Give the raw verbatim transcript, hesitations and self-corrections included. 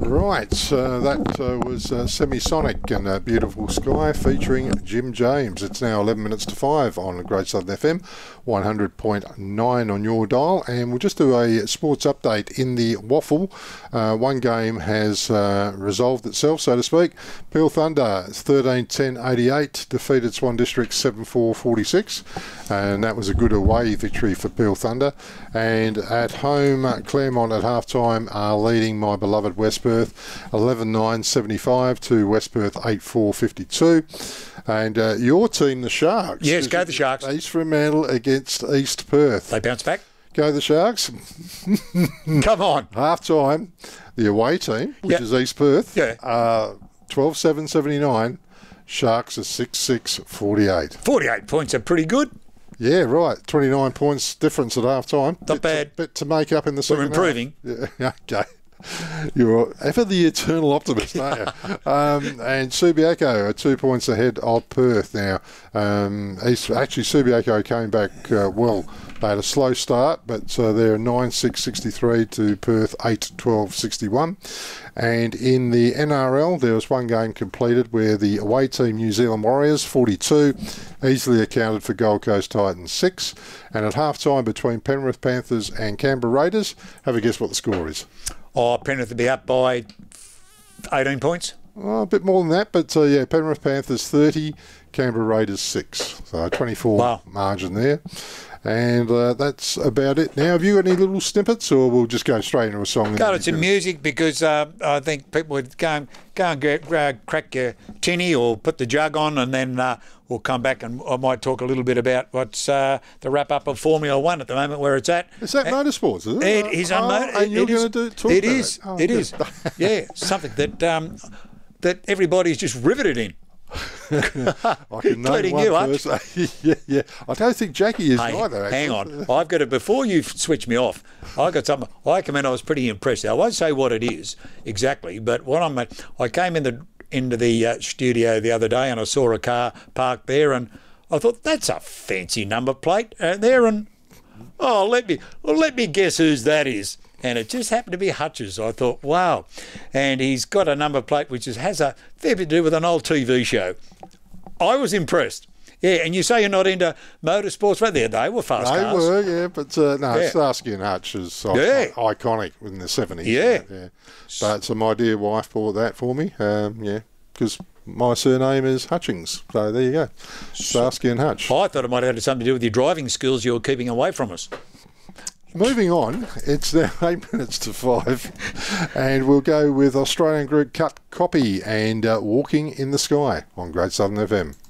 Right, uh, that uh, was uh, Semisonic and a Beautiful Sky featuring Jim James. It's now eleven minutes to five on Great Southern F M, one hundred point nine on your dial, and we'll just do a sports update in the waffle. Uh, one game has uh, resolved itself, so to speak. Peel Thunder thirteen ten eighty-eight defeated Swan District seven four forty-six, and that was a good away victory for Peel Thunder. And at home, Claremont at half-time are leading my beloved West Perth eleven nine seventy-five to West Perth eight four fifty-two. And uh, your team, the Sharks. Yes, go the Sharks. East Fremantle against East Perth. They bounce back. Go the Sharks. Come on. Half-time, the away team, which yep. is East Perth, yeah. uh, twelve seven seventy-nine. Sharks are six six forty-eight. forty-eight points are pretty good. Yeah, right. twenty-nine points difference at half-time. Not bit bad. To, bit to make up in the second We're improving. half. Yeah, okay. You're ever the eternal optimist, aren't you? um, and Subiaco are two points ahead of Perth now. Um, actually, Subiaco came back uh, well. They had a slow start, but uh, they're nine six sixty-three to Perth eight twelve sixty-one. And in the N R L, there was one game completed where the away team, New Zealand Warriors, forty-two, easily accounted for Gold Coast Titans six. And at half-time between Penrith Panthers and Canberra Raiders, have a guess what the score is. Oh, Penrith will be up by eighteen points. Oh, a bit more than that, but uh, yeah, Penrith Panthers thirty, Canberra Raiders six. So twenty-four wow. margin there. And uh, that's about it. Now, have you got any little snippets, or we'll just go straight into a song? Go to some music, because uh, I think people would go and, go and get, uh, crack your tinny or put the jug on, and then uh, we'll come back and I might talk a little bit about what's uh, the wrap-up of Formula One at the moment, where it's at. Is that uh, motorsports, is it? It is. Oh, motor- and you're it is, going to do talk It about is. It, oh, it is. Yeah, something that um, that everybody's just riveted in. I can name one you, person. yeah, yeah. I don't think Jackie is hey, either. Actually. Hang on, I've got it. Before you switch me off, I got something. I come in. I was pretty impressed. I won't say what it is exactly, but what I'm. I came in the into the uh, studio the other day and I saw a car parked there, and I thought that's a fancy number plate uh, there, and oh, let me well, let me guess whose that is. And it just happened to be Hutch's. I thought, wow. And he's got a number plate which is, has a fair bit to do with an old T V show. I was impressed. Yeah, and you say you're not into motorsports, right? There, they were fast they cars. They were, yeah, but uh, no, yeah. Starsky and Hutch is yeah. iconic in the seventies. Yeah. yeah. But so my dear wife bought that for me, um, yeah, because my surname is Hutchings. So there you go, Starsky and Hutch. I thought it might have had something to do with your driving skills you're keeping away from us. Moving on, it's now eight minutes to five, and we'll go with Australian group Cut Copy and uh, Walking in the Sky on Great Southern F M.